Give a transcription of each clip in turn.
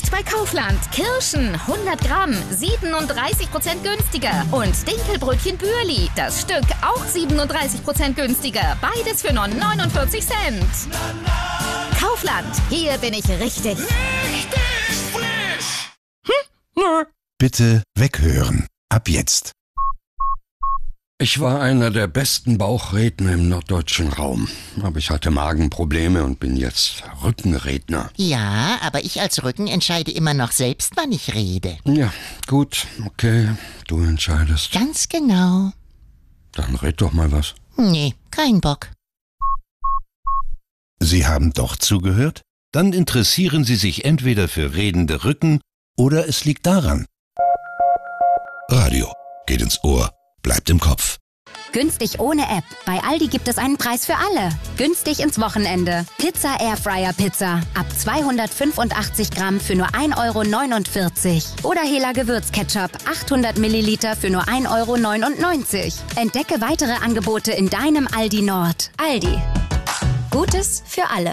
Jetzt bei Kaufland. Kirschen 100 Gramm, 37% günstiger. Und Dinkelbrötchen Bürli, das Stück auch 37% günstiger. Beides für nur 49 Cent. Kaufland, hier bin ich richtig. Richtig frisch! Bitte weghören. Ab jetzt. Ich war einer der besten Bauchredner im norddeutschen Raum. Aber ich hatte Magenprobleme und bin jetzt Rückenredner. Ja, aber ich als Rücken entscheide immer noch selbst, wann ich rede. Ja, gut, okay, du entscheidest. Ganz genau. Dann red doch mal was. Nee, kein Bock. Sie haben doch zugehört? Dann interessieren Sie sich entweder für redende Rücken oder es liegt daran. Radio geht ins Ohr, bleibt im Kopf. Günstig ohne App. Bei Aldi gibt es einen Preis für alle. Günstig ins Wochenende. Pizza Airfryer Pizza. Ab 285 Gramm für nur 1,49 €. Oder Hela Gewürzketchup. 800 Milliliter für nur 1,99 €. Entdecke weitere Angebote in deinem Aldi Nord. Aldi. Gutes für alle.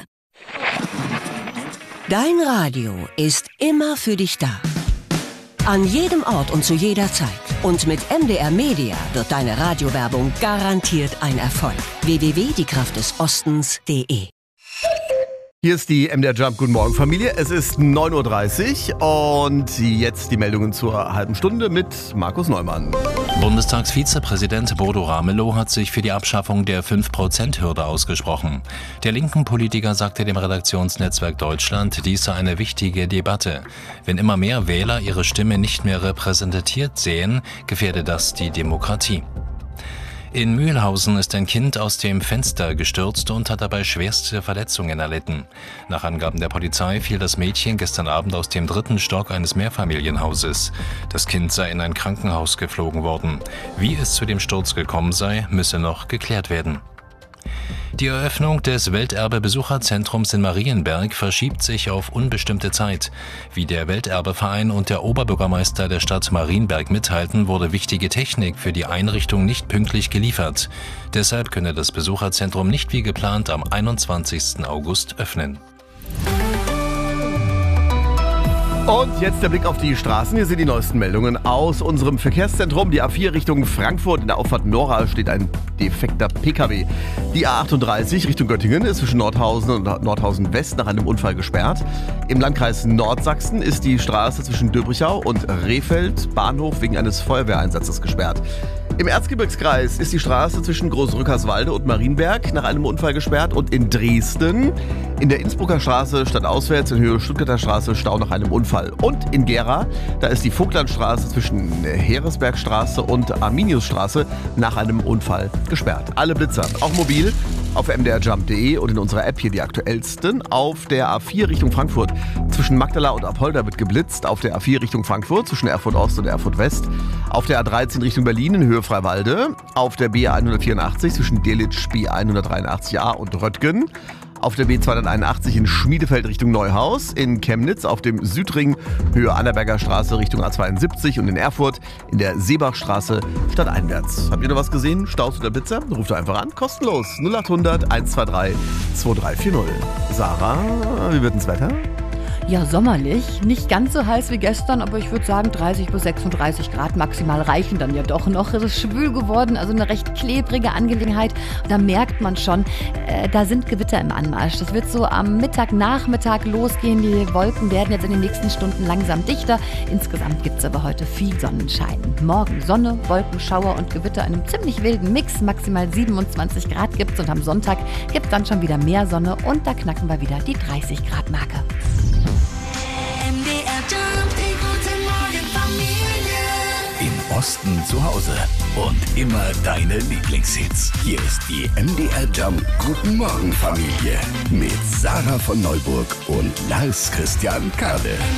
Dein Radio ist immer für dich da. An jedem Ort und zu jeder Zeit. Und mit MDR Media wird deine Radiowerbung garantiert ein Erfolg. www.diekraftdesostens.de. Hier ist die MDR Jump. Guten Morgen, Familie. Es ist 9:30 Uhr und jetzt die Meldungen zur halben Stunde mit Markus Neumann. Bundestagsvizepräsident Bodo Ramelow hat sich für die Abschaffung der 5%-Hürde ausgesprochen. Der linken Politiker sagte dem Redaktionsnetzwerk Deutschland, dies sei eine wichtige Debatte. Wenn immer mehr Wähler ihre Stimme nicht mehr repräsentiert sehen, gefährde das die Demokratie. In Mühlhausen ist ein Kind aus dem Fenster gestürzt und hat dabei schwerste Verletzungen erlitten. Nach Angaben der Polizei fiel das Mädchen gestern Abend aus dem 3. Stock eines Mehrfamilienhauses. Das Kind sei in ein Krankenhaus geflogen worden. Wie es zu dem Sturz gekommen sei, müsse noch geklärt werden. Die Eröffnung des Welterbe-Besucherzentrums in Marienberg verschiebt sich auf unbestimmte Zeit. Wie der Welterbeverein und der Oberbürgermeister der Stadt Marienberg mitteilten, wurde wichtige Technik für die Einrichtung nicht pünktlich geliefert. Deshalb könne das Besucherzentrum nicht wie geplant am 21. August öffnen. Und jetzt der Blick auf die Straßen. Hier sind die neuesten Meldungen aus unserem Verkehrszentrum. Die A4 Richtung Frankfurt. In der Auffahrt Nora steht ein defekter PKW. Die A38 Richtung Göttingen ist zwischen Nordhausen und Nordhausen West nach einem Unfall gesperrt. Im Landkreis Nordsachsen ist die Straße zwischen Döbrichau und Rehfeld Bahnhof wegen eines Feuerwehreinsatzes gesperrt. Im Erzgebirgskreis ist die Straße zwischen Großrückerswalde und Marienberg nach einem Unfall gesperrt. Und in Dresden, in der Innsbrucker Straße stadtauswärts in Höhe Stuttgarter Straße, Stau nach einem Unfall. Und in Gera, da ist die Vogtlandstraße zwischen Heeresbergstraße und Arminiusstraße nach einem Unfall gesperrt. Alle Blitzer, auch mobil, auf mdrjump.de und in unserer App hier die aktuellsten. Auf der A4 Richtung Frankfurt zwischen Magdala und Apolda wird geblitzt. Auf der A4 Richtung Frankfurt zwischen Erfurt Ost und Erfurt West. Auf der A13 Richtung Berlin in Höhe Freiwalde. Auf der B184 zwischen Delitzsch, B183a und Röttgen. Auf der B281 in Schmiedefeld Richtung Neuhaus, in Chemnitz auf dem Südring Höhe Annaberger Straße Richtung A72 und in Erfurt in der Seebachstraße stadteinwärts. Habt ihr noch was gesehen? Staus oder Blitzer? Ruft doch einfach an, kostenlos. 0800 123 2340. Sarah, wie wird das Wetter? Ja, sommerlich. Nicht ganz so heiß wie gestern, aber ich würde sagen 30 bis 36 Grad maximal reichen dann ja doch noch. Es ist schwül geworden, also eine recht klebrige Angelegenheit. Da merkt man schon, da sind Gewitter im Anmarsch. Das wird so am Nachmittag losgehen. Die Wolken werden jetzt in den nächsten Stunden langsam dichter. Insgesamt gibt es aber heute viel Sonnenschein. Morgen Sonne, Wolken, Schauer und Gewitter in einem ziemlich wilden Mix. Maximal 27 Grad gibt es und am Sonntag gibt es dann schon wieder mehr Sonne und da knacken wir wieder die 30 Grad Marke. Im Osten zu Hause und immer deine Lieblingshits. Hier ist die MDR Jump Guten Morgen Familie mit Sarah von Neuburg und Lars Christian Kade.